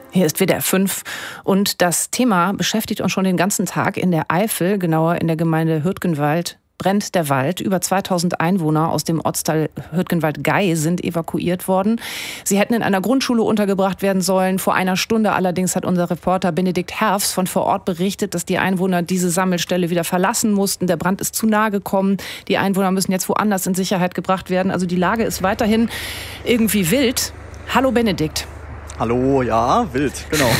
Hier ist WDR 5 und das Thema beschäftigt uns schon den ganzen Tag. In der Eifel, genauer in der Gemeinde Hürtgenwald, brennt der Wald. Über 2000 Einwohner aus dem Ortsteil Hürtgenwald-Gey sind evakuiert worden. Sie hätten in einer Grundschule untergebracht werden sollen. Vor einer Stunde allerdings hat unser Reporter Benedikt Herfs von vor Ort berichtet, dass die Einwohner diese Sammelstelle wieder verlassen mussten. Der Brand ist zu nahe gekommen. Die Einwohner müssen jetzt woanders in Sicherheit gebracht werden. Also die Lage ist weiterhin irgendwie wild. Hallo Benedikt. Hallo, ja, wild, genau.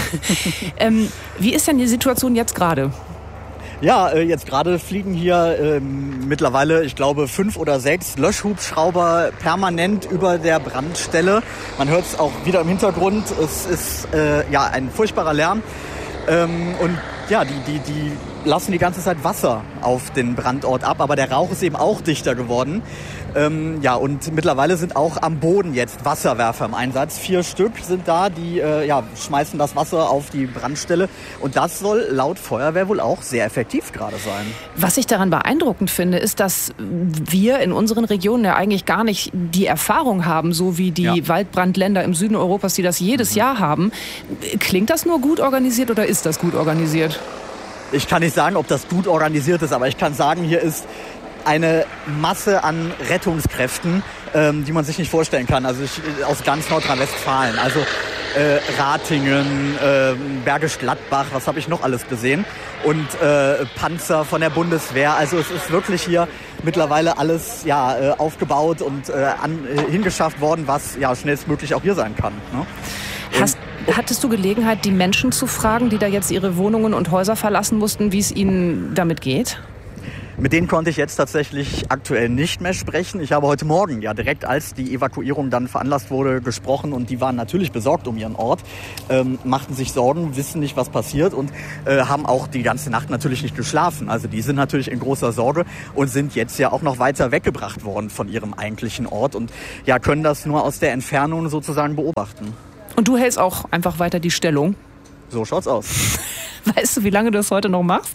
Wie ist denn die Situation jetzt gerade? Ja, jetzt gerade fliegen hier mittlerweile, ich glaube, 5 oder 6 Löschhubschrauber permanent über der Brandstelle. Man hört es auch wieder im Hintergrund. Es ist ein furchtbarer Lärm. Und ja, die lassen die ganze Zeit Wasser auf den Brandort ab, aber der Rauch ist eben auch dichter geworden. Und mittlerweile sind auch am Boden jetzt Wasserwerfer im Einsatz. 4 Stück sind da, die schmeißen das Wasser auf die Brandstelle. Und das soll laut Feuerwehr wohl auch sehr effektiv gerade sein. Was ich daran beeindruckend finde, ist, dass wir in unseren Regionen ja eigentlich gar nicht die Erfahrung haben, so wie die Waldbrandländer im Süden Europas, die das jedes Jahr haben. Klingt das nur gut organisiert oder ist das gut organisiert? Ich kann nicht sagen, ob das gut organisiert ist, aber ich kann sagen, hier ist eine Masse an Rettungskräften, die man sich nicht vorstellen kann. Also aus ganz Nordrhein-Westfalen, also Ratingen, Bergisch Gladbach, was habe ich noch alles gesehen? Und Panzer von der Bundeswehr. Also es ist wirklich hier mittlerweile alles aufgebaut und hingeschafft worden, was schnellstmöglich auch hier sein kann. Ne? Hattest du Gelegenheit, die Menschen zu fragen, die da jetzt ihre Wohnungen und Häuser verlassen mussten, wie es ihnen damit geht? Mit denen konnte ich jetzt tatsächlich aktuell nicht mehr sprechen. Ich habe heute Morgen, direkt als die Evakuierung dann veranlasst wurde, gesprochen und die waren natürlich besorgt um ihren Ort, machten sich Sorgen, wissen nicht, was passiert und haben auch die ganze Nacht natürlich nicht geschlafen. Also die sind natürlich in großer Sorge und sind jetzt ja auch noch weiter weggebracht worden von ihrem eigentlichen Ort und können das nur aus der Entfernung sozusagen beobachten. Und du hältst auch einfach weiter die Stellung? So schaut's aus. Weißt du, wie lange du das heute noch machst?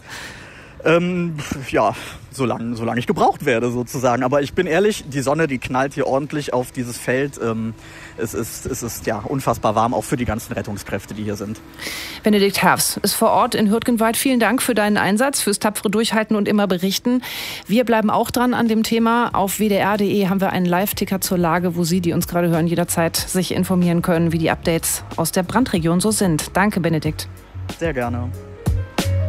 Solange ich gebraucht werde sozusagen. Aber ich bin ehrlich, die Sonne, die knallt hier ordentlich auf dieses Feld. Es ist unfassbar warm, auch für die ganzen Rettungskräfte, die hier sind. Benedikt Herfs ist vor Ort in Hürtgenwald. Vielen Dank für deinen Einsatz, fürs tapfere Durchhalten und immer berichten. Wir bleiben auch dran an dem Thema. Auf wdr.de haben wir einen Live-Ticker zur Lage, wo Sie, die uns gerade hören, jederzeit sich informieren können, wie die Updates aus der Brandregion so sind. Danke, Benedikt. Sehr gerne.